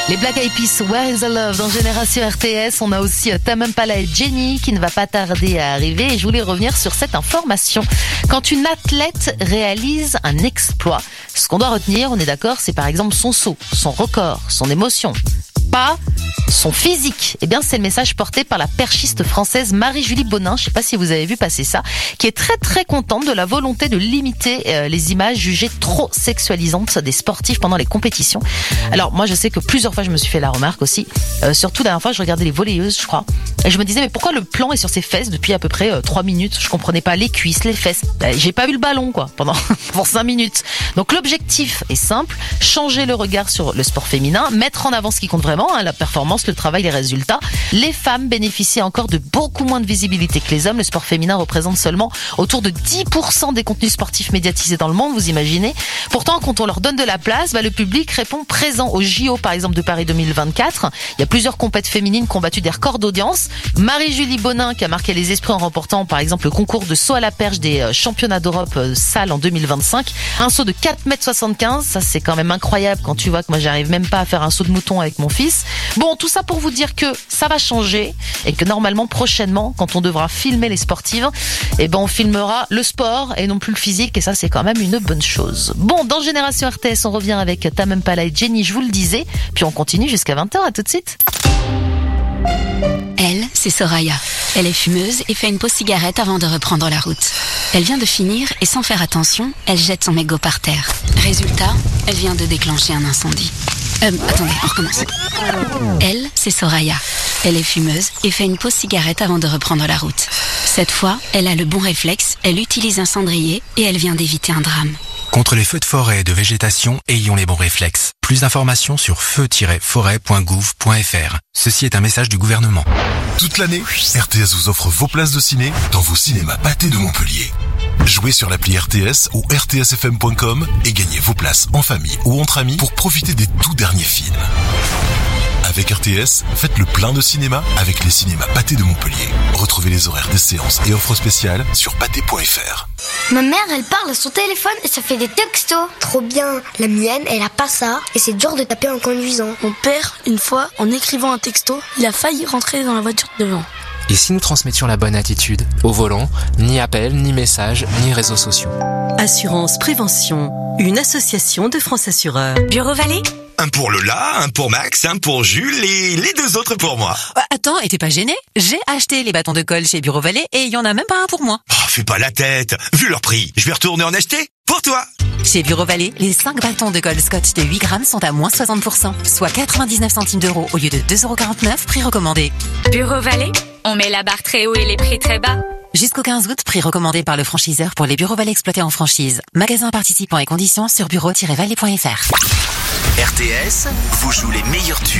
Les Black Eyed Peas, Where is the Love dans Génération RTS. On a aussi Tame Impala et Jenny qui ne va pas tarder à arriver. Et je voulais revenir sur cette information. Quand une athlète réalise un exploit, ce qu'on doit retenir, on est d'accord, c'est par exemple son saut, son record, son émotion. Pas son physique. Eh bien, c'est le message porté par la perchiste française Marie-Julie Bonin, je ne sais pas si vous avez vu passer ça, qui est très très contente de la volonté de limiter les images jugées trop sexualisantes des sportifs pendant les compétitions. Alors moi je sais que plusieurs fois je me suis fait la remarque aussi, surtout la dernière fois je regardais les volleyeuses je crois, et je me disais mais pourquoi le plan est sur ses fesses depuis à peu près 3 minutes, je comprenais pas, les cuisses, les fesses, j'ai pas vu le ballon quoi pendant pour 5 minutes. Donc l'objectif est simple, changer le regard sur le sport féminin, mettre en avant ce qui compte vraiment, la performance, le travail, les résultats. Les femmes bénéficient encore de beaucoup moins de visibilité que les hommes. Le sport féminin représente seulement autour de 10% des contenus sportifs médiatisés dans le monde, vous imaginez. Pourtant, quand on leur donne de la place, le public répond présent. Au JO, par exemple, de Paris 2024, il y a plusieurs compétitions féminines qui ont battu des records d'audience. Marie-Julie Bonin, qui a marqué les esprits en remportant, par exemple, le concours de saut à la perche des championnats d'Europe salle en 2025. Un saut de 4,75 m, ça c'est quand même incroyable quand tu vois que moi j'arrive même pas à faire un saut de mouton avec mon fils. Bon, tout ça pour vous dire que ça va changer et que normalement, prochainement, quand on devra filmer les sportives, on filmera le sport et non plus le physique, et ça, c'est quand même une bonne chose. Bon, dans Génération RTS, on revient avec Tame Impala et Jenny, je vous le disais, puis on continue jusqu'à 20h, à tout de suite. Elle, c'est Soraya. Elle est fumeuse et fait une pause cigarette avant de reprendre la route. Elle vient de finir et sans faire attention, elle jette son mégot par terre. Résultat, elle vient de déclencher un incendie. Attendez, on recommence. Elle, c'est Soraya. Elle est fumeuse et fait une pause cigarette avant de reprendre la route. Cette fois, elle a le bon réflexe, elle utilise un cendrier et elle vient d'éviter un drame. Contre les feux de forêt et de végétation, ayons les bons réflexes. Plus d'informations sur feu-forêt.gouv.fr. Ceci est un message du gouvernement. Toute l'année, RTS vous offre vos places de ciné dans vos cinémas Pathé de Montpellier. Jouez sur l'appli RTS ou rtsfm.com et gagnez vos places en famille ou entre amis pour profiter des tout derniers films. Avec RTS, faites le plein de cinéma avec les cinémas Pathé de Montpellier. Retrouvez les horaires des séances et offres spéciales sur pathé.fr. Ma mère, elle parle à son téléphone et ça fait des textos. Trop bien. La mienne, elle a pas ça et c'est dur de taper en conduisant. Mon père, une fois, en écrivant un texto, il a failli rentrer dans la voiture devant. Et si nous transmettions la bonne attitude au volant, ni appel, ni message, ni réseaux sociaux. Assurance Prévention, une association de France Assureurs. Bureau Vallée ? Un pour Lola, un pour Max, un pour Jules et les 2 autres pour moi. Attends, et t'es pas gêné ? J'ai acheté les bâtons de colle chez Bureau Vallée et il y en a même pas un pour moi. Oh, fais pas la tête. Vu leur prix, je vais retourner en acheter pour toi. Chez Bureau Vallée, les 5 bâtons de colle Scotch de 8 grammes sont à moins 60%, soit 99 centimes d'euros au lieu de 2,49 €, prix recommandé. Bureau Vallée, on met la barre très haut et les prix très bas. Jusqu'au 15 août, prix recommandé par le franchiseur pour les Bureaux Vallée exploités en franchise. Magasins participants et conditions sur bureau-vallée.fr. RTS vous joue les meilleurs tubes.